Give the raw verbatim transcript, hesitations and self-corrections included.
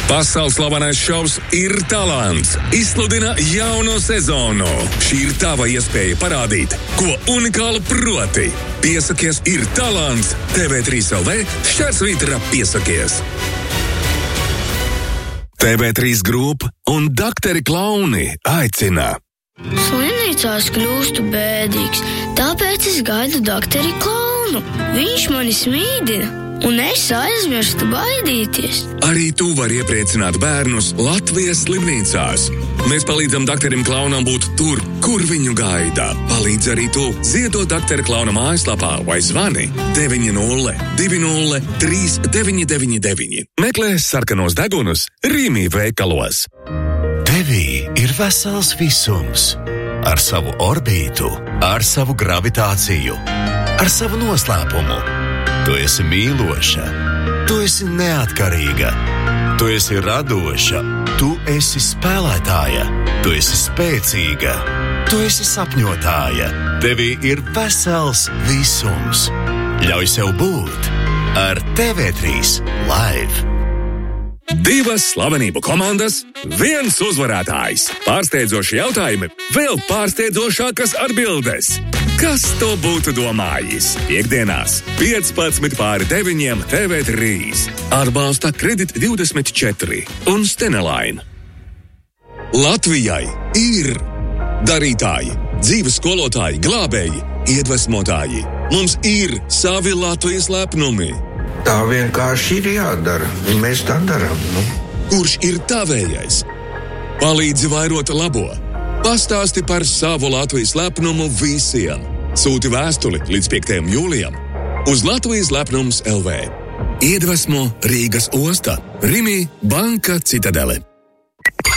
Pasaules slavenais šovs Ir talants izsludina jauno sezonu. Šī ir tava iespēja parādīt, ko unikāli proti. Piesakies Ir talants. T V trīs L V šķērsvītra piesakies. T V trīs Group un Dakteri Klauni aicina. Slimnīcās kļūstu bēdīgs, tāpēc es gaidu Dakteri Klaunu. Viņš mani smīdina, un es aizmirstu baidīties. Arī tu vari iepriecināt bērnus Latvijas slimnīcās. Mēs palīdzam Dakterim Klaunam būt tur, kur viņu gaida. Palīdz arī tu ziedot Daktera Klauna mājaslapā vai zvani deviņi nulle divi nulle trīs deviņi deviņi deviņi. Meklē sarkanos degunus Rīmī veikalos. Tevī ir vesels visums. Ar savu orbītu, ar savu gravitāciju, ar savu noslēpumu. Tu esi mīloša, tu esi neatkarīga, tu esi radoša, tu esi spēlētāja, tu esi spēcīga, tu esi sapņotāja. Tevī ir vesels visums. Ļauj sev būt ar T V trīs Live. Divas slavenību komandas, viens uzvarētājs. Pārsteidzoši jautājumi, vēl pārsteidzošākas atbildes. Kas to būtu domājis? Piektdienās, piecpadsmit pāri deviņiem T V trīs. Atbalsta Kredit divdesmit četri un Stenelain. Latvijai ir darītāji, dzīves skolotāji, glābēji, iedvesmotāji. Mums ir savi Latvijas lepnumi. Tā vienkārši ir jādara, un mēs tā darām. Nu. Kurš ir tavējais? Palīdzi vairot labo. Pastāsti par savu Latvijas lepnumu visiem. Sūti vēstuli līdz piektajam jūlijam uz Latvijas lepnums L V. Iedvesmo Rīgas osta, Rimi Banka Citadele.